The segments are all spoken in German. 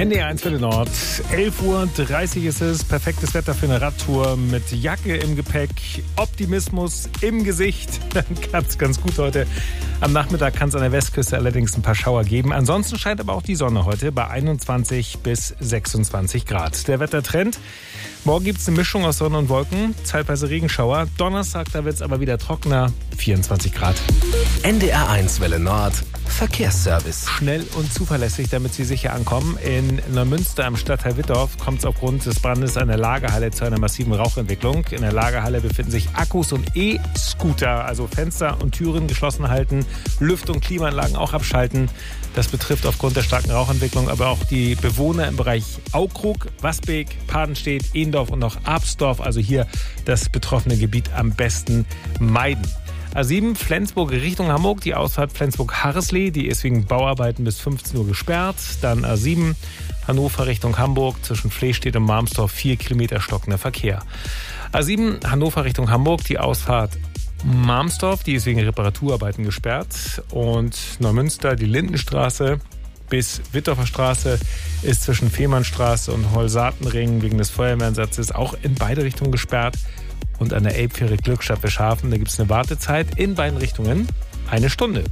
NDR1 Welle Nord, 11:30 Uhr ist es. Perfektes Wetter für eine Radtour mit Jacke im Gepäck, Optimismus im Gesicht. Dann ganz gut heute. Am Nachmittag kann es an der Westküste allerdings ein paar Schauer geben. Ansonsten scheint aber auch die Sonne heute bei 21 bis 26 Grad. Der Wettertrend: morgen gibt es eine Mischung aus Sonne und Wolken, zeitweise Regenschauer. Donnerstag, da wird es aber wieder trockener, 24 Grad. NDR1 Welle Nord, Verkehrsservice. Schnell und zuverlässig, damit Sie sicher ankommen. In Neumünster am Stadtteil Wittorf kommt es aufgrund des Brandes an der Lagerhalle zu einer massiven Rauchentwicklung. In der Lagerhalle befinden sich Akkus und E-Scooter, also Fenster und Türen geschlossen halten, Lüftung, Klimaanlagen auch abschalten. Das betrifft aufgrund der starken Rauchentwicklung aber auch die Bewohner im Bereich Aukrug, Wasbeek, Padenstedt, Ehendorf und auch Absdorf. Also hier das betroffene Gebiet am besten meiden. A7 Flensburg Richtung Hamburg, die Ausfahrt Flensburg-Harreslee, die ist wegen Bauarbeiten bis 15 Uhr gesperrt. Dann A7 Hannover Richtung Hamburg, zwischen Flehstedt und Marmsdorf 4 Kilometer stockender Verkehr. A7 Hannover Richtung Hamburg, die Ausfahrt Marmsdorf, die ist wegen Reparaturarbeiten gesperrt. Und Neumünster, die Lindenstraße bis Wittorfer Straße ist zwischen Fehmarnstraße und Holsatenring wegen des Feuerwehreinsatzes auch in beide Richtungen gesperrt. Und an der Elbfähre Glückstadt-Beschhafen, da gibt es eine Wartezeit in beiden Richtungen 1 Stunde.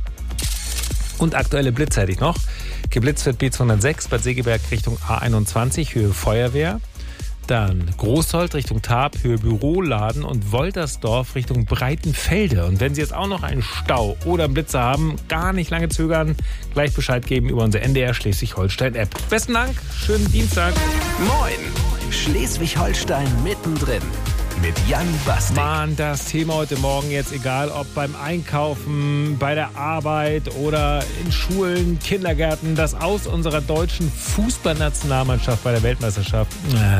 Und aktuelle Blitze hätte ich noch. Geblitzt wird B206 Bad Segeberg Richtung A21, Höhe Feuerwehr. Dann Großholt Richtung Tarp, Höhe Büroladen und Woltersdorf Richtung Breitenfelde. Und wenn Sie jetzt auch noch einen Stau oder einen Blitzer haben, gar nicht lange zögern, gleich Bescheid geben über unsere NDR Schleswig-Holstein-App. Besten Dank, schönen Dienstag. Moin, Schleswig-Holstein mittendrin. Mit Jan Bastik. Mann, das Thema heute Morgen jetzt, egal ob beim Einkaufen, bei der Arbeit oder in Schulen, Kindergärten, das Aus unserer deutschen Fußballnationalmannschaft bei der Weltmeisterschaft.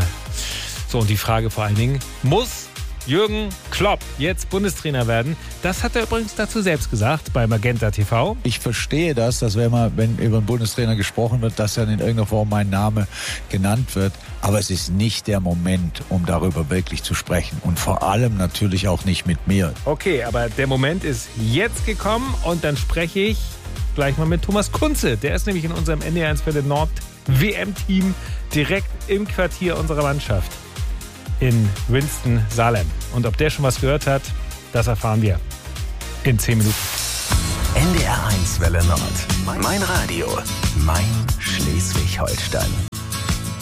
So, und die Frage vor allen Dingen, muss Jürgen Klopp jetzt Bundestrainer werden? Das hat er übrigens dazu selbst gesagt bei Magenta TV. Ich verstehe das, dass wenn über einen Bundestrainer gesprochen wird, dass dann in irgendeiner Form mein Name genannt wird. Aber es ist nicht der Moment, um darüber wirklich zu sprechen. Und vor allem natürlich auch nicht mit mir. Okay, aber der Moment ist jetzt gekommen und dann spreche ich gleich mal mit Thomas Kunze. Der ist nämlich in unserem NDR1 Welle Nord WM-Team direkt im Quartier unserer Mannschaft in Winston-Salem. Und ob der schon was gehört hat, das erfahren wir in 10 Minuten. NDR1 Welle Nord. Mein Radio. Mein Schleswig-Holstein.